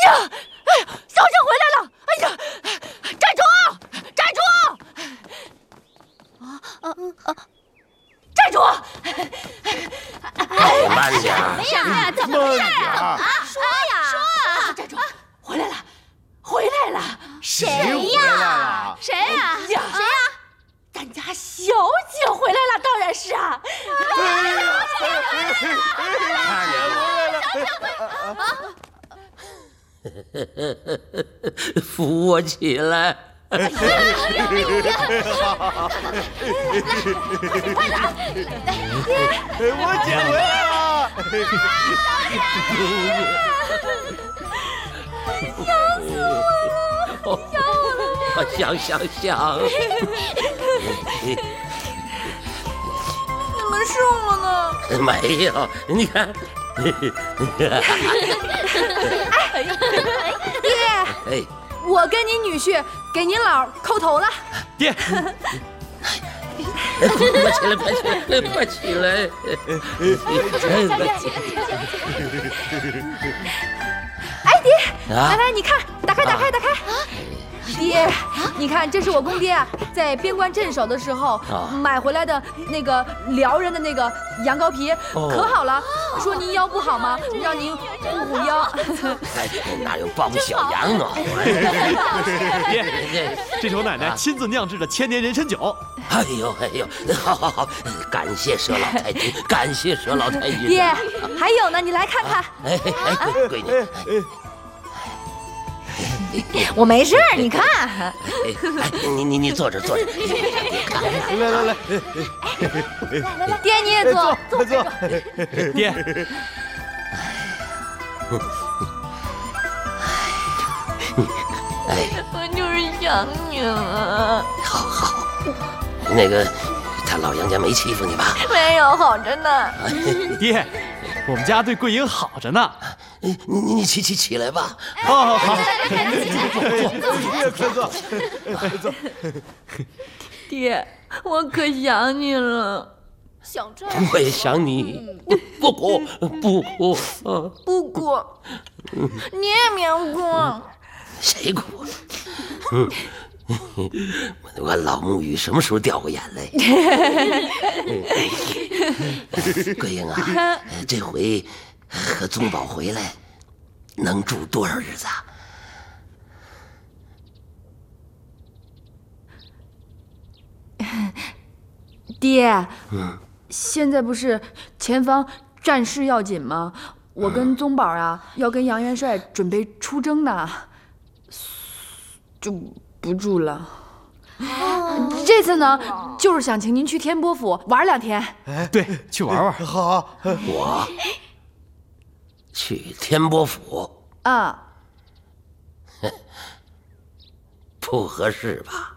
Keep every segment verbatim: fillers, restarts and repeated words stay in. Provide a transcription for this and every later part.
呀，哎呀，小生回来了！哎呀，站住！站住！啊啊啊！站住！ 哎，慢点！ 什么呀？怎么回事啊？ 说呀，说啊！站住！回来了，回来了！ 谁呀？谁呀？ 谁呀？咱家小姐回来了，当然是啊！ 看见了，扶我起来！ 快点！ 我姐回来了！ 想死我了！想我了！想想想！ 你们瘦了呢？ 没有，你看。 哎，爹！ 哎， 我跟你女婿给您老叩头了。 爹， 快起来，快起来，快起来！ 哎，爹，来来，你看，打开，打开，打开。爹，你看，这是我公爹啊，在边关镇守的时候买回来的那个辽人的那个羊羔皮，可好了。说您腰不好吗？让您补补腰。 哎，哪有包小羊暖和？ 爹，这是我奶奶亲自酿制的千年人参酒。 哎呦哎呦，好好好，感谢佘老太君，感谢佘老太君。 爹，还有呢，你来看看。 哎哎，闺女。 我没事，你看。 哎，你你你坐着坐着， 来来来， 来来，爹你也坐， 坐坐。爹， 哎， 我就是想你了。 好好，那个他老杨家没欺负你吧？ 没有，好着呢。 爹，我们家对桂英好着呢。 你你你起起起来吧！ 好好好， 快坐， 快坐。 爹，我可想你了。 想这？ 我也想你。不哭，不哭， 不哭，你也别哭。 谁哭？我老木鱼什么时候掉过眼泪？桂英啊，这回和宗宝回来，能住多少日子啊？ 爹， 嗯， 现在不是前方战事要紧吗？我跟宗宝啊，要跟杨元帅准备出征呢，就不住了。这次呢，就是想请您去天波府玩两天。 哎，对，去玩玩。 好， 我去天波府啊， 不合适吧？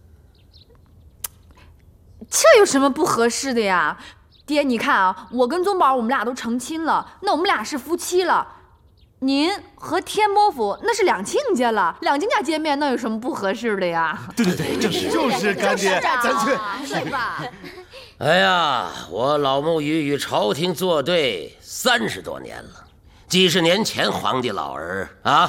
这有什么不合适的呀？爹，你看啊，我跟宗宝我们俩都成亲了，那我们俩是夫妻了。您和天波府那是两亲家了，两亲家见面那有什么不合适的呀？ 对对对，就是就是干爹，咱去， 是吧？ 哎呀，我老木鱼与朝廷作对三十多年了，几十年前皇帝老儿啊，